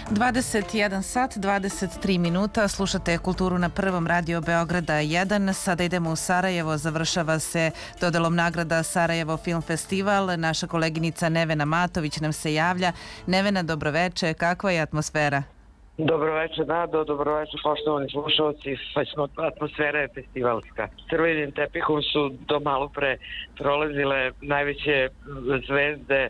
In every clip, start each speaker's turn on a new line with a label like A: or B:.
A: 21 sat, 23 minuta, slušate Kulturu na Prvom, Radio Beograda 1. Sada idemo u Sarajevo, završava se dodelom nagrada Sarajevo Film Festival. Naša koleginica Nevena Matović nam se javlja. Nevena, dobroveče, kakva je atmosfera?
B: Dobroveče, Nado, dobroveče, poštovani slušalci. Atmosfera je festivalska. Crvenim tepihom su do malo pre prolazile najveće zvezde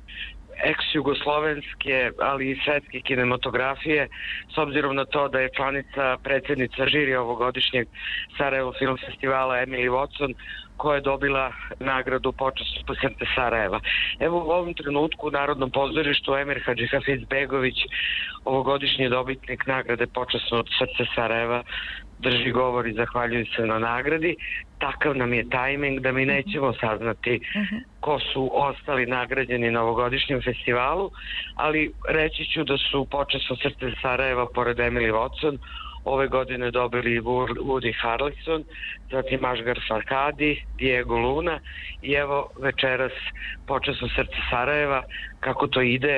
B: ex-jugoslovenske, ali i svetske kinematografije, s obzirom na to da je članica predsjednica žirija ovogodišnjeg Sarajevo Film Festivala Emily Watson, koja je dobila nagradu Počast srce Sarajeva. Evo u ovom trenutku u Narodnom pozorištu Emir Hadžihafizbegović, ovogodišnji dobitnik nagrade Počasno srce Sarajeva, drži govor i zahvaljuju se na nagradi. Takav nam je tajming da mi nećemo saznati ko su ostali nagrađeni na ovogodišnjem festivalu, ali reći ću da su Počasno srce Sarajeva pored Emily Watson ove godine dobili Woody Harrelson, zatim Asghar Farhadi, Diego Luna i evo večeras Počasno srce Sarajeva, kako to ide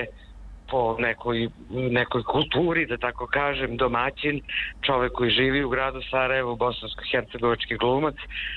B: po nekoj kulturi, da tako kažem, domaćin, čovek koji živi u gradu Sarajevu, bosansko-hercegovački glumac,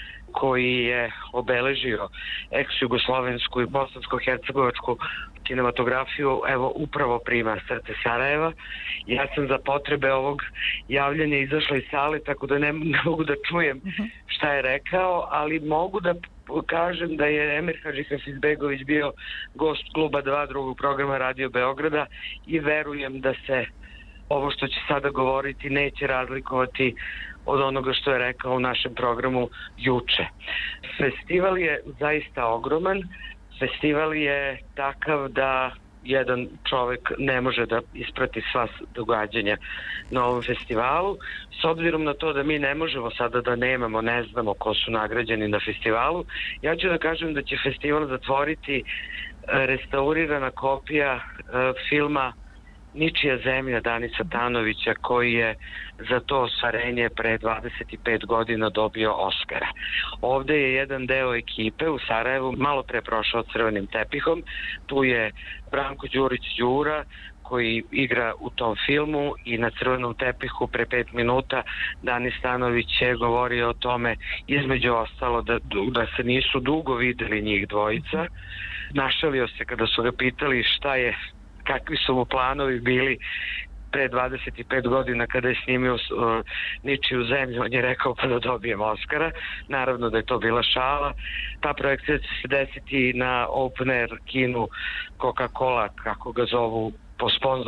B: koji je obeležio ex-jugoslovensku i bosansko-hercegovačku kinematografiju, evo upravo prima Srce Sarajeva. Ja sam za potrebe ovog javljanja izašla iz sale, tako da ne mogu da čujem šta je rekao, ali mogu da kažem da je Emir Hadžihafizbegović bio gost Kluba 2 drugog programa Radio Beograda i verujem da se ovo što će sada govoriti neće razlikovati od onoga što je rekao u našem programu juče. Festival je zaista ogroman. Festival je takav da jedan čovjek ne može da isprati sva događanja na ovom festivalu. S obzirom na to da mi ne možemo sada da nemamo, ne znamo ko su nagrađeni na festivalu, ja ću da kažem da će festival zatvoriti restaurirana kopija filma Ničija zemlja Danisa Tanovića, koji je za to ostvarenje pre 25 godina dobio Oskara. Ovde je jedan deo ekipe u Sarajevu malo pre prošao crvenim tepihom. Tu je Branko Đurić-Đura, koji igra u tom filmu, i na crvenom tepihu pre 5 minuta Danis Tanović je govorio o tome, između ostalo, da se nisu dugo videli njih dvojica. Našalio se kada su ga pitali kakvi su mu planovi bili pre 25 godina kada je snimio Ničiju zemlju. On je rekao pa da dobijem Oskara. Naravno da je to bila šala. Ta projekcija će se desiti na open air kinu Coca-Cola, kako ga zovu po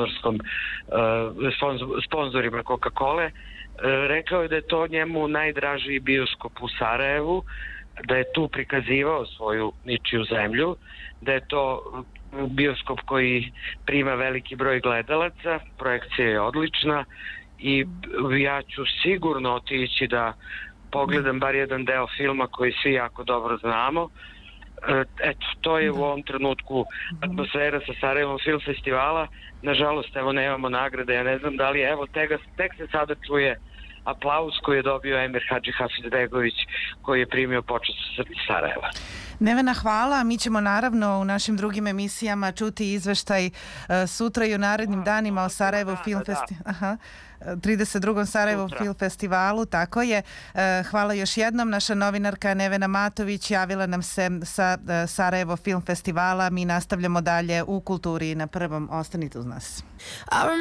B: sponzorima Coca-Cola. Rekao je da je to njemu najdražiji bioskop u Sarajevu, da je tu prikazivao svoju Ničiju zemlju, da je to bioskop koji prima veliki broj gledalaca, projekcija je odlična i ja ću sigurno otići da pogledam bar jedan deo filma koji svi jako dobro znamo. Eto, to je u ovom trenutku atmosfera sa Sarajevom Film Festivala. Nažalost, evo, nemamo nagrade, ja ne znam da li je, evo, tek se sada čuje aplauz koji je dobio Emir Hadžihafizbegović, koji je primio Počast srce Sarajeva.
A: Nevena, hvala. Mi ćemo naravno u našim drugim emisijama čuti izveštaj sutra i u narednim danima o Sarajevo Film Festivalu. 32. Sarajevo Film Festivalu, tako je. Hvala još jednom. Naša novinarka Nevena Matović javila nam se sa Sarajevo Film Festivala. Mi nastavljamo dalje u Kulturi na Prvom. Ostanite uz nas.